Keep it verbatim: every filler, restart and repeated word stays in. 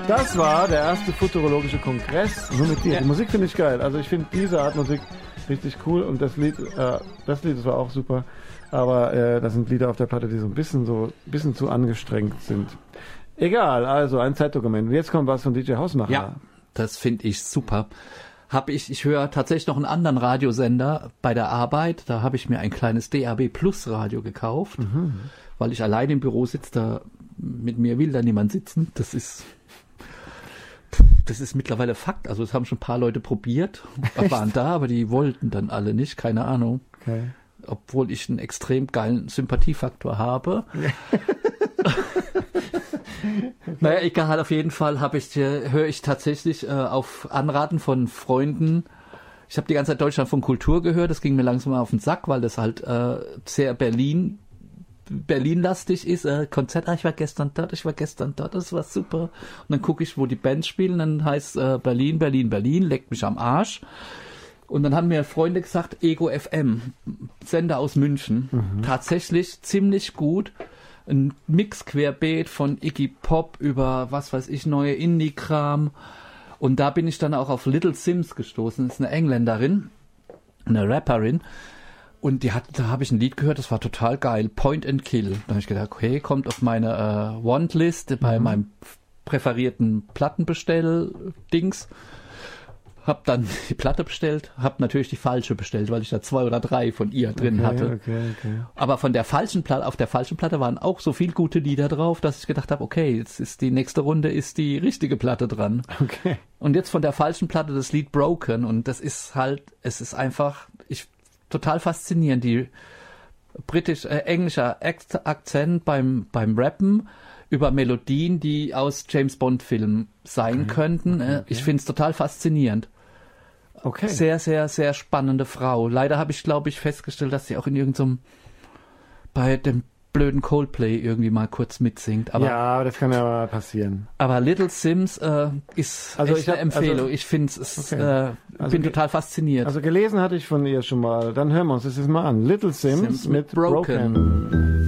Das war der erste futurologische Kongress. Nur mit dir. Ja. Die Musik finde ich geil. Also ich finde diese Art Musik richtig cool und das Lied, äh, das Lied das war auch super. Aber äh, da sind Lieder auf der Platte, die so ein bisschen so ein bisschen zu angestrengt sind. Egal, also ein Zeitdokument. Jetzt kommt was von D J Hausmacher. Ja, das finde ich super. Hab ich, ich höre tatsächlich noch einen anderen Radiosender bei der Arbeit. Da habe ich mir ein kleines D A B Plus Radio gekauft, mhm. weil ich allein im Büro sitze. Da mit mir will da niemand sitzen. Das ist das ist mittlerweile Fakt. Also es haben schon ein paar Leute probiert, waren da, aber die wollten dann alle nicht. Keine Ahnung. Okay. Obwohl ich einen extrem geilen Sympathiefaktor habe. Naja, egal, auf jeden Fall habe ich, höre ich tatsächlich äh, auf Anraten von Freunden. Ich habe die ganze Zeit Deutschlandfunk Kultur gehört, das ging mir langsam mal auf den Sack, weil das halt äh, sehr Berlin, Berlin-lastig ist. Äh, Konzert, ah, ich war gestern dort, ich war gestern dort, das war super. Und dann gucke ich, wo die Bands spielen, dann heißt äh, Berlin, Berlin, Berlin, leckt mich am Arsch. Und dann haben mir Freunde gesagt, Ego F M, Sender aus München, mhm. tatsächlich ziemlich gut. Ein Mix querbeet von Iggy Pop über, was weiß ich, neue Indie-Kram. Und da bin ich dann auch auf Little Sims gestoßen. Das ist eine Engländerin, eine Rapperin. Und die hat, da habe ich ein Lied gehört, das war total geil. Point and Kill. Da habe ich gedacht, okay, kommt auf meine äh, Want-List bei mhm. meinem präferierten Plattenbestell-Dings. Hab dann die Platte bestellt, hab natürlich die falsche bestellt, weil ich da zwei oder drei von ihr drin okay, hatte. Okay, okay. Aber von der falschen Platte, auf der falschen Platte waren auch so viel gute Lieder drauf, dass ich gedacht habe, okay, jetzt ist die nächste Runde, ist die richtige Platte dran. Okay. Und jetzt von der falschen Platte das Lied Broken und das ist halt, es ist einfach, ich total faszinierend, die britisch, äh, englischer Akzent beim beim Rappen über Melodien, die aus James Bond Filmen sein okay. könnten. Okay, okay. Ich finde es total faszinierend. Okay. Sehr, sehr, sehr spannende Frau. Leider habe ich, glaube ich, festgestellt, dass sie auch in irgendeinem, bei dem blöden Coldplay irgendwie mal kurz mitsingt. Aber, ja, das kann ja passieren. Aber Little Sims äh, ist also echt ich hab, eine Empfehlung. Also, ich finde es, okay. äh, also bin ge- total fasziniert. Also gelesen hatte ich von ihr schon mal. Dann hören wir uns das jetzt mal an. Little Sims, Sims mit, mit Broken. Broken.